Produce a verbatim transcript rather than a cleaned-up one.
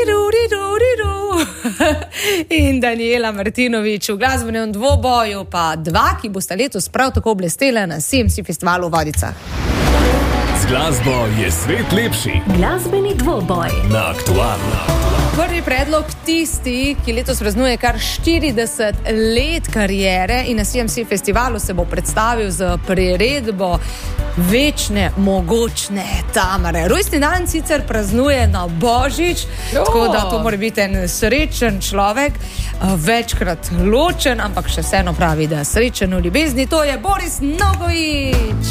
Riru, riru, riru. In Daniela Martinović v glasbenem dvoboju, pa dva, ki bosta letos prav tako blestela na C M C festivalu v Vodicah. Z glasbo je svet lepši. Glasbeni dvoboj Na Aktualno. Prvi predlog tisti, ki letos praznuje kar štirideset let kariere in na C M C festivalu se bo predstavil z priredbo Večne mogočne Tamare. Rojstni dan sicer praznuje na Božič, jo. Tako da to mora biti en srečen človek, večkrat ločen, ampak še vseeno pravi, da je srečen v ljubezni. To je Boris Nogović.